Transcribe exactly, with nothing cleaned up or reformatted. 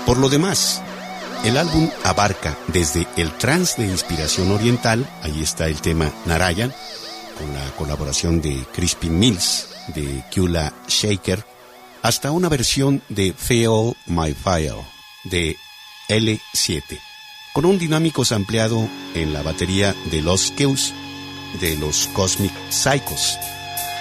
Por lo demás, el álbum abarca desde el trance de inspiración oriental, ahí está el tema Narayan, con la colaboración de Crispin Mills, de Kula Shaker, hasta una versión de Feel My Fire, de L siete, con un dinámico sampleado en la batería de Los Keus, de los Cosmic Psychos.